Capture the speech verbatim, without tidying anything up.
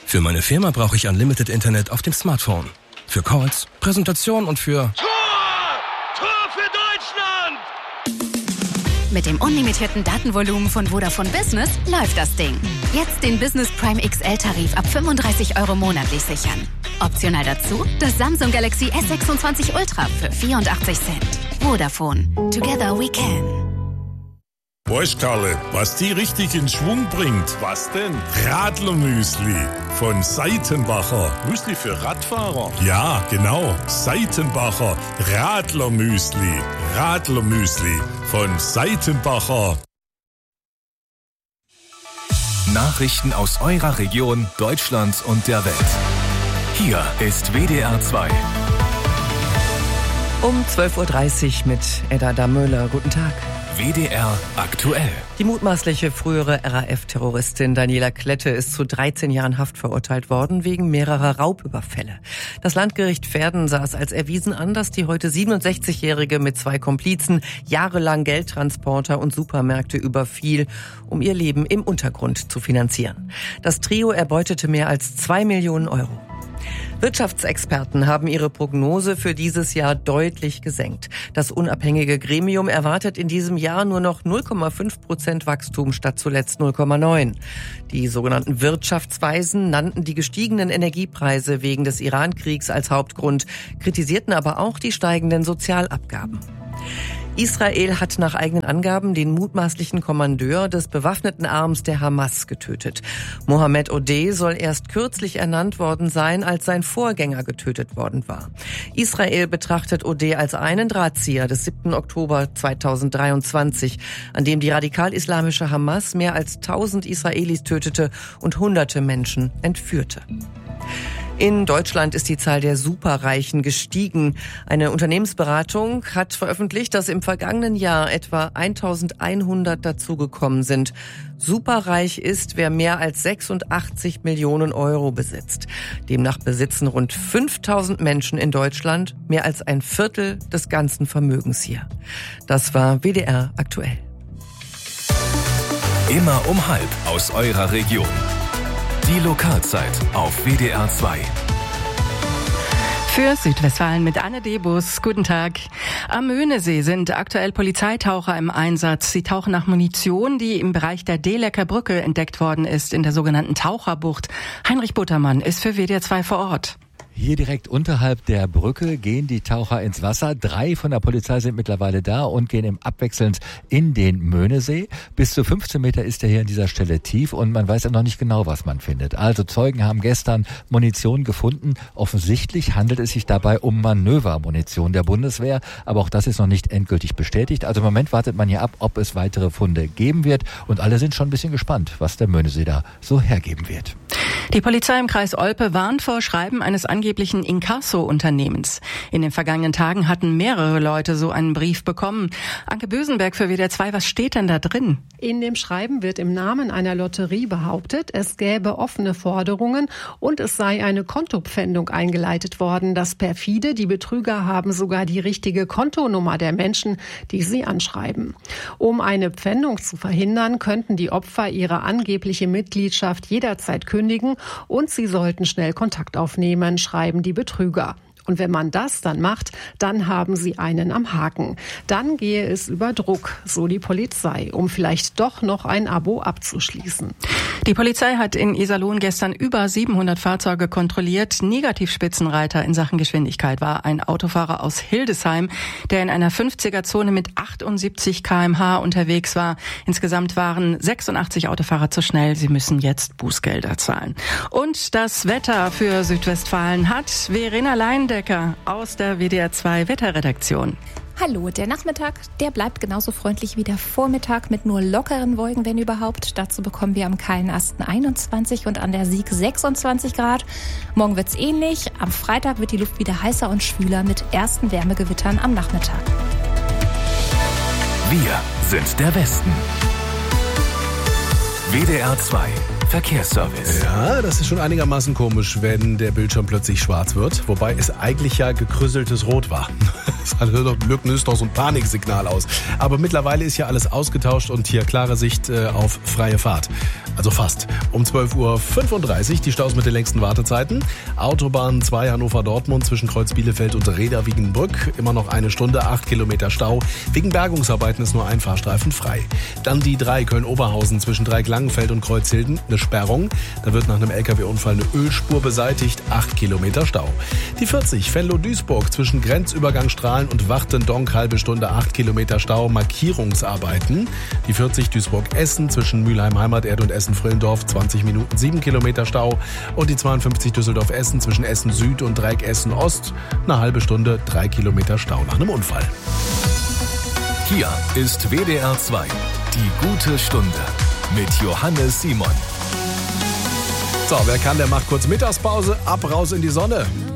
Für meine Firma brauche ich Unlimited Internet auf dem Smartphone. Für Calls, Präsentation und für... Tor! Tor für Deutschland! Mit dem unlimitierten Datenvolumen von Vodafone Business läuft das Ding. Jetzt den Business Prime X L-Tarif ab fünfunddreißig Euro monatlich sichern. Optional dazu das Samsung Galaxy S sechsundzwanzig Ultra für vierundachtzig Cent. Vodafone. Together we can. Weißt Karle, was die richtig in Schwung bringt? Was denn? Radlermüsli von Seitenbacher. Müsli für Radfahrer? Ja, genau. Seitenbacher Radlermüsli. Radlermüsli von Seitenbacher. Nachrichten aus eurer Region, Deutschland und der Welt. Hier ist W D R zwei. Um zwölf Uhr dreißig mit Edda Damöhler. Guten Tag. W D R aktuell. Die mutmaßliche frühere R A F-Terroristin Daniela Klette ist zu dreizehn Jahren Haft verurteilt worden wegen mehrerer Raubüberfälle. Das Landgericht Verden sah es als erwiesen an, dass die heute siebenundsechzigjährige mit zwei Komplizen jahrelang Geldtransporter und Supermärkte überfiel, um ihr Leben im Untergrund zu finanzieren. Das Trio erbeutete mehr als zwei Millionen Euro. Wirtschaftsexperten haben ihre Prognose für dieses Jahr deutlich gesenkt. Das unabhängige Gremium erwartet in diesem Jahr nur noch null Komma fünf Prozent Wachstum statt zuletzt null Komma neun. Die sogenannten Wirtschaftsweisen nannten die gestiegenen Energiepreise wegen des Iran-Kriegs als Hauptgrund, kritisierten aber auch die steigenden Sozialabgaben. Israel hat nach eigenen Angaben den mutmaßlichen Kommandeur des bewaffneten Arms der Hamas getötet. Mohammed Odeh soll erst kürzlich ernannt worden sein, als sein Vorgänger getötet worden war. Israel betrachtet Odeh als einen Drahtzieher des siebten Oktober zweitausenddreiundzwanzig, an dem die radikal-islamische Hamas mehr als tausend Israelis tötete und hunderte Menschen entführte. In Deutschland ist die Zahl der Superreichen gestiegen. Eine Unternehmensberatung hat veröffentlicht, dass im vergangenen Jahr etwa eintausendeinhundert dazugekommen sind. Superreich ist, wer mehr als sechsundachtzig Millionen Euro besitzt. Demnach besitzen rund fünftausend Menschen in Deutschland mehr als ein Viertel des ganzen Vermögens hier. Das war W D R aktuell. Immer um halb aus eurer Region. Die Lokalzeit auf W D R zwei. Für Südwestfalen mit Anne Debus. Guten Tag. Am Möhnesee sind aktuell Polizeitaucher im Einsatz. Sie tauchen nach Munition, die im Bereich der Dehlecker Brücke entdeckt worden ist, in der sogenannten Taucherbucht. Heinrich Buttermann ist für W D R zwei vor Ort. Hier direkt unterhalb der Brücke gehen die Taucher ins Wasser. Drei von der Polizei sind mittlerweile da und gehen im abwechselnd in den Möhnesee. Bis zu fünfzehn Meter ist er hier an dieser Stelle tief und man weiß ja noch nicht genau, was man findet. Also Zeugen haben gestern Munition gefunden. Offensichtlich handelt es sich dabei um Manövermunition der Bundeswehr, aber auch das ist noch nicht endgültig bestätigt. Also im Moment wartet man hier ab, ob es weitere Funde geben wird und alle sind schon ein bisschen gespannt, was der Möhnesee da so hergeben wird. Die Polizei im Kreis Olpe warnt vor Schreiben eines angeblichen Inkasso-Unternehmens. In den vergangenen Tagen hatten mehrere Leute so einen Brief bekommen. Anke Bösenberg für W D R zwei, was steht denn da drin? In dem Schreiben wird im Namen einer Lotterie behauptet, es gäbe offene Forderungen und es sei eine Kontopfändung eingeleitet worden. Das perfide, die Betrüger haben sogar die richtige Kontonummer der Menschen, die sie anschreiben. Um eine Pfändung zu verhindern, könnten die Opfer ihre angebliche Mitgliedschaft jederzeit kündigen und sie sollten schnell Kontakt aufnehmen, schreiben die Betrüger. Und wenn man das dann macht, dann haben sie einen am Haken. Dann gehe es über Druck, so die Polizei, um vielleicht doch noch ein Abo abzuschließen. Die Polizei hat in Iserlohn gestern über siebenhundert Fahrzeuge kontrolliert. Negativspitzenreiter in Sachen Geschwindigkeit war ein Autofahrer aus Hildesheim, der in einer fünfziger-Zone mit achtundsiebzig Kilometer pro Stunde unterwegs war. Insgesamt waren sechsundachtzig Autofahrer zu schnell. Sie müssen jetzt Bußgelder zahlen. Und das Wetter für Südwestfalen hat Verena Leindecker aus der W D R zwei Wetterredaktion. Hallo, der Nachmittag, der bleibt genauso freundlich wie der Vormittag mit nur lockeren Wolken, wenn überhaupt. Dazu bekommen wir am Kallenasten einundzwanzig und an der Sieg sechsundzwanzig Grad. Morgen wird's ähnlich. Am Freitag wird die Luft wieder heißer und schwüler mit ersten Wärmegewittern am Nachmittag. Wir sind der Westen. W D R zwei Verkehrsservice. Ja, das ist schon einigermaßen komisch, wenn der Bildschirm plötzlich schwarz wird. Wobei es eigentlich ja gekrüsseltes Rot war. Das löst doch so ein Paniksignal aus. Aber mittlerweile ist ja alles ausgetauscht und hier klare Sicht äh, auf freie Fahrt. Also fast. Um zwölf Uhr fünfunddreißig die Staus mit den längsten Wartezeiten. Autobahn zwei Hannover-Dortmund zwischen Kreuz Bielefeld und Reda-Wiedenbrück. Immer noch eine Stunde, acht Kilometer Stau. Wegen Bergungsarbeiten ist nur ein Fahrstreifen frei. Dann die drei Köln-Oberhausen zwischen Dreieck-Langenfeld und Kreuzhilden. Eine Sperrung. Da wird nach einem L K W-Unfall eine Ölspur beseitigt. acht Kilometer Stau. Die vierzig Venlo-Duisburg zwischen Grenzübergang Strahlen und Wachtendonk. Halbe Stunde, acht Kilometer Stau. Markierungsarbeiten. Die vierzig Duisburg-Essen zwischen Mülheim-Heimaterde und Essen-Frillendorf. zwanzig Minuten, sieben Kilometer Stau. Und die zweiundfünfzig Düsseldorf-Essen zwischen Essen Süd und Dreieck Essen Ost. Eine halbe Stunde, drei Kilometer Stau nach einem Unfall. Hier ist W D R zwei. Die gute Stunde mit Johannes Simon. So, wer kann, der macht kurz Mittagspause. Ab raus in die Sonne.